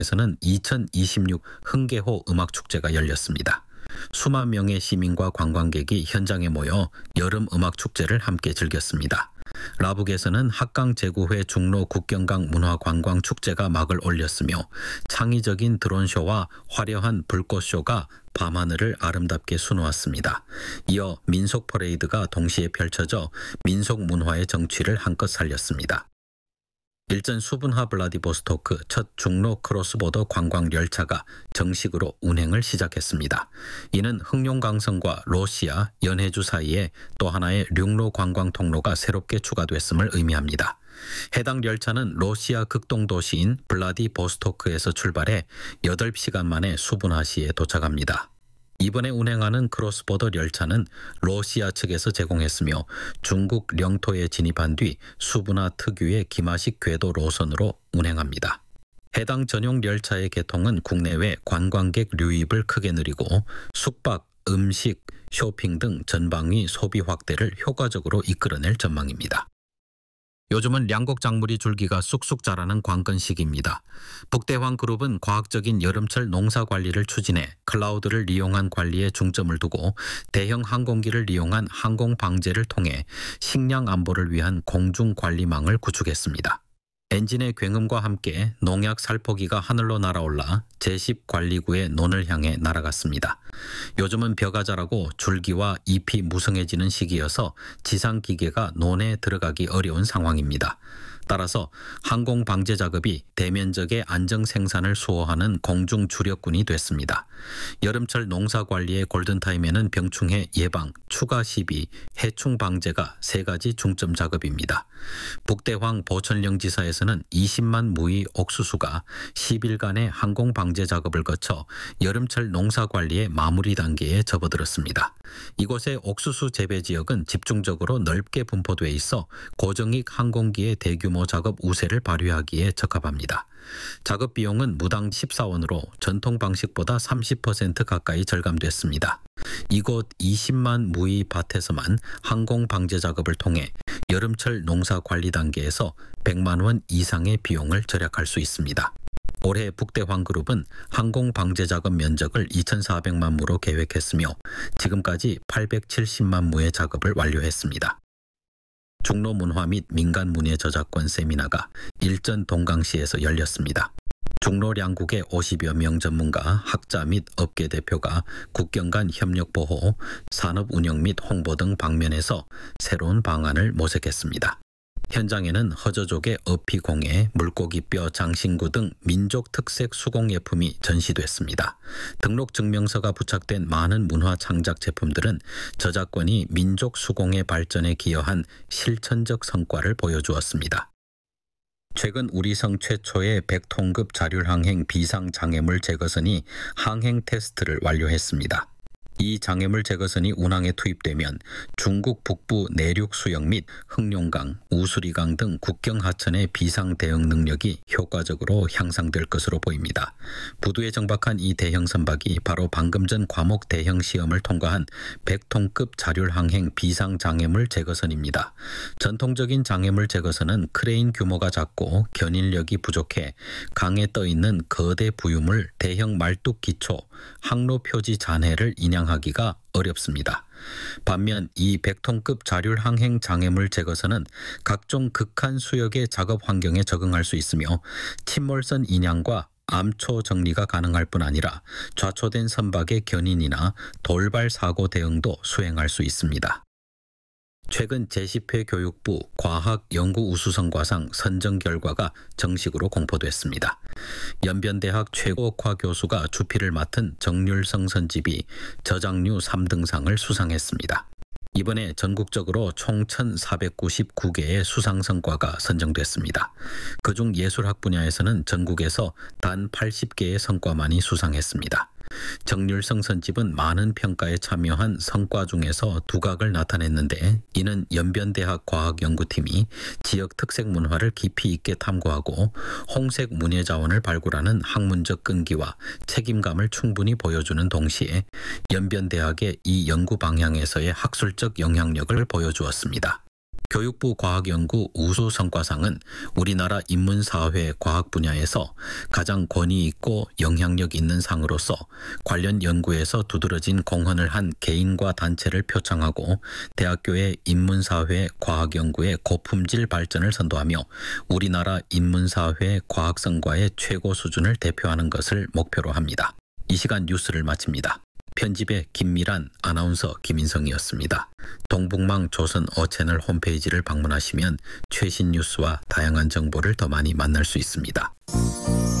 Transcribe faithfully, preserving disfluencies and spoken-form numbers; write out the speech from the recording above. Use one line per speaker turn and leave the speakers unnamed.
에서는 이천이십육 흥계호 음악축제가 열렸습니다. 수만 명의 시민과 관광객이 현장에 모여 여름 음악축제를 함께 즐겼습니다. 라북에서는 합강제구회 중로 국경강 문화관광축제가 막을 올렸으며 창의적인 드론쇼와 화려한 불꽃쇼가 밤하늘을 아름답게 수놓았습니다. 이어 민속퍼레이드가 동시에 펼쳐져 민속문화의 정취를 한껏 살렸습니다. 일전 수분하 블라디보스토크 첫 중로 크로스보더 관광열차가 정식으로 운행을 시작했습니다. 이는 흑룡강성과 러시아, 연해주 사이에 또 하나의陸路 관광 통로가 새롭게 추가됐음을 의미합니다. 해당 열차는 러시아 극동 도시인 블라디보스토크에서 출발해 여덟 시간 만에 수분하시에 도착합니다. 이번에 운행하는 크로스보더 열차는 러시아 측에서 제공했으며 중국 영토에 진입한 뒤 수분하 특유의 기마식 궤도 노선으로 운행합니다. 해당 전용 열차의 개통은 국내외 관광객 유입을 크게 늘리고 숙박, 음식, 쇼핑 등 전방위 소비 확대를 효과적으로 이끌어낼 전망입니다. 요즘은 양곡 작물이 줄기가 쑥쑥 자라는 관건 시기입니다. 북대환그룹은 과학적인 여름철 농사 관리를 추진해 클라우드를 이용한 관리에 중점을 두고 대형 항공기를 이용한 항공 방제를 통해 식량 안보를 위한 공중 관리망을 구축했습니다. 엔진의 굉음과 함께 농약 살포기가 하늘로 날아올라 제십 관리구의 논을 향해 날아갔습니다. 요즘은 벼가 자라고 줄기와 잎이 무성해지는 시기여서 지상기계가 논에 들어가기 어려운 상황입니다. 따라서 항공 방제 작업이 대면적의 안정 생산을 수호하는 공중 주력군이 됐습니다. 여름철 농사 관리의 골든타임에는 병충해 예방, 추가 시비, 해충 방제가 세 가지 중점 작업입니다. 북대황 보천령지사에서는 이십만 무의 옥수수가 십 일간의 항공 방제 작업을 거쳐 여름철 농사 관리의 마무리 단계에 접어들었습니다. 이곳의 옥수수 재배 지역은 집중적으로 넓게 분포돼 있어 고정익 항공기의 대규모 작업 우세를 발휘하기에 적합합니다. 작업 비용은 무당 십사 원으로 전통 방식보다 삼십 퍼센트 가까이 절감됐습니다. 이곳 이십만 무의 밭에서만 항공 방제 작업을 통해 여름철 농사 관리 단계에서 백만 원 이상의 비용을 절약할 수 있습니다. 올해 북대환그룹은 항공 방제 작업 면적을 이천사백만 무로 계획했으며 지금까지 팔백칠십만 무의 작업을 완료했습니다. 중로문화 및 민간문예 저작권 세미나가 일전 동강시에서 열렸습니다. 중로 양국의 오십여 명 전문가, 학자 및 업계 대표가 국경 간 협력 보호, 산업 운영 및 홍보 등 방면에서 새로운 방안을 모색했습니다. 현장에는 허저족의 어피공예, 물고기뼈 장신구 등 민족 특색 수공예품이 전시됐습니다. 등록 증명서가 부착된 많은 문화 창작 제품들은 저작권이 민족 수공의 발전에 기여한 실천적 성과를 보여주었습니다. 최근 우리성 최초의 백 톤급 자율항행 비상장애물 제거선이 항행 테스트를 완료했습니다. 이 장애물 제거선이 운항에 투입되면 중국 북부 내륙 수역 및 흑룡강, 우수리강 등 국경 하천의 비상 대응 능력이 효과적으로 향상될 것으로 보입니다. 부두에 정박한 이 대형 선박이 바로 방금 전 과목 대형 시험을 통과한 백 톤급 자율항행 비상 장애물 제거선입니다. 전통적인 장애물 제거선은 크레인 규모가 작고 견인력이 부족해 강에 떠 있는 거대 부유물, 대형 말뚝 기초, 항로 표지 잔해를 인양하기가 어렵습니다. 반면 이 백 톤급 자율항행 장애물 제거선은 각종 극한 수역의 작업 환경에 적응할 수 있으며 침몰선 인양과 암초 정리가 가능할 뿐 아니라 좌초된 선박의 견인이나 돌발 사고 대응도 수행할 수 있습니다. 최근 제십 회 교육부 과학연구우수성과상 선정 결과가 정식으로 공포됐습니다. 연변대학 최고과 교수가 주필을 맡은 정률성 선집이 저장류 삼 등상을 수상했습니다. 이번에 전국적으로 총 천사백구십구 개의 수상 성과가 선정됐습니다. 그중 예술학 분야에서는 전국에서 단 팔십 개의 성과만이 수상했습니다. 정률성 선집은 많은 평가에 참여한 성과 중에서 두각을 나타냈는데 이는 연변대학 과학연구팀이 지역 특색 문화를 깊이 있게 탐구하고 홍색 문예 자원을 발굴하는 학문적 끈기와 책임감을 충분히 보여주는 동시에 연변대학의 이 연구 방향에서의 학술적 영향력을 보여주었습니다. 교육부 과학연구 우수성과상은 우리나라 인문사회 과학 분야에서 가장 권위 있고 영향력 있는 상으로서 관련 연구에서 두드러진 공헌을 한 개인과 단체를 표창하고 대학교의 인문사회 과학 연구의 고품질 발전을 선도하며 우리나라 인문사회 과학성과의 최고 수준을 대표하는 것을 목표로 합니다. 이 시간 뉴스를 마칩니다. 편집의 김미란, 아나운서 김인성이었습니다. 동북망 조선 어채널 홈페이지를 방문하시면 최신 뉴스와 다양한 정보를 더 많이 만날 수 있습니다.